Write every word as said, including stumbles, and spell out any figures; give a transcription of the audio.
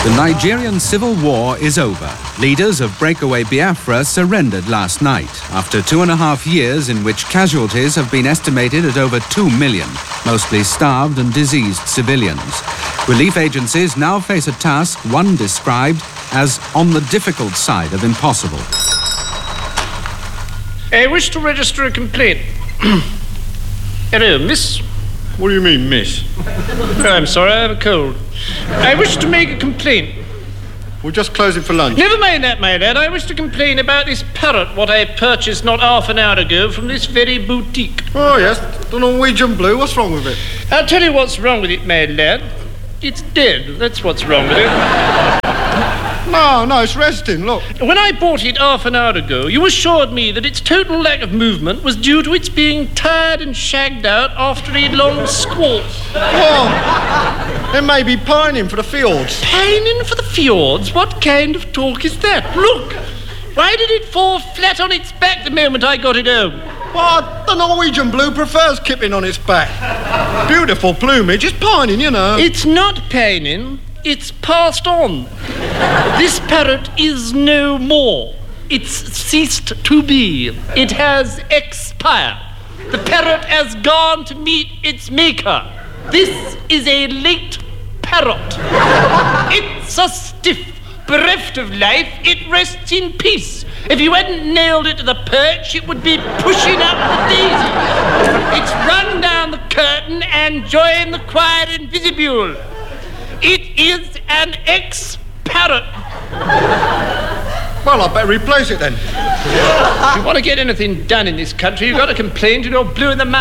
The Nigerian civil war is over. Leaders of breakaway Biafra surrendered last night after two and a half years in which casualties have been estimated at over two million, mostly starved and diseased civilians. Relief agencies now face a task one described as on the difficult side of impossible. I wish to register a complaint. Hello, miss. What do you mean, miss? Oh, I'm sorry, I have a cold. I wish to make a complaint. We're just closing for lunch. Never mind that, my lad. I wish to complain about this parrot, what I purchased not half an hour ago from this very boutique. Oh, yes, the Norwegian blue. What's wrong with it? I'll tell you what's wrong with it, my lad. It's dead. That's what's wrong with it. No, no, it's resting, look. When I bought it half an hour ago, you assured me that its total lack of movement was due to its being tired and shagged out after a long squall. Oh, it may be pining for the fjords. Pining for the fjords? What kind of talk is that? Look! Why did it fall flat on its back the moment I got it home? Well, the Norwegian blue prefers kipping on its back. Beautiful plumage. It's pining, you know. It's not pining. It's passed on. This parrot is no more. It's ceased to be. It has expired. The parrot has gone to meet its maker. This is a late parrot. It's a stiff, bereft of life. It rests in peace. If you hadn't nailed it to the perch, it would be pushing up the daisy. It's run down the curtain and joined the choir in vestibule. It is an ex-parrot. Well, I'd better replace it then. If you want to get anything done in this country, you've got to complain till you're blue in the mouth.